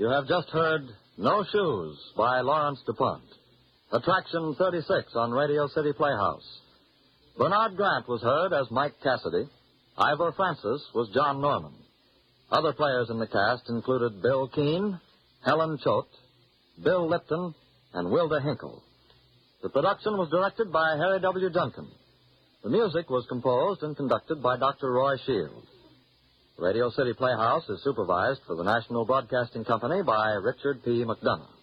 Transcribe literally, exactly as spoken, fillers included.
You have just heard No Shoes by Lawrence DuPont. Attraction thirty-six on Radio City Playhouse. Bernard Grant was heard as Mike Cassidy. Ivor Francis was John Norman. Other players in the cast included Bill Keane, Helen Choate, Bill Lipton, and Wilda Hinkle. The production was directed by Harry W. Duncan. The music was composed and conducted by Doctor Roy Shield. Radio City Playhouse is supervised for the National Broadcasting Company by Richard P. McDonough.